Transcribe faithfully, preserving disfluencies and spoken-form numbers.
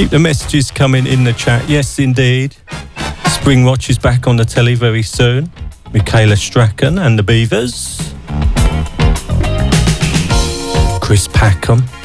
Keep the messages coming in the chat. Yes, indeed. Spring Watch is back on the telly very soon. Michaela Strachan and the Beavers. Chris Packham.